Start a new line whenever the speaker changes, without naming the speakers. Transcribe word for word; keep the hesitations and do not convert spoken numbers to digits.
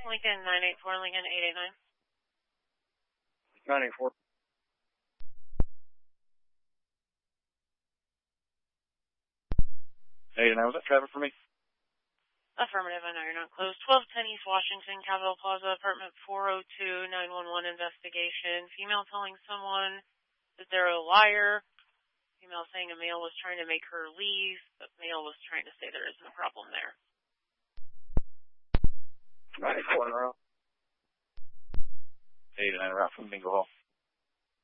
Lincoln nine eight four, Lincoln eight eight nine.
nine eight four. eight eight nine, was that traffic for me?
Affirmative, I know you're not closed. twelve ten East Washington, Capitol Plaza, apartment four oh two, nine one one investigation. Female telling someone that they're a liar. Female saying a male was trying to make her leave, but male was trying to say there isn't a problem there.
nine eight four in a row. eight eight nine route from Bingo Hall.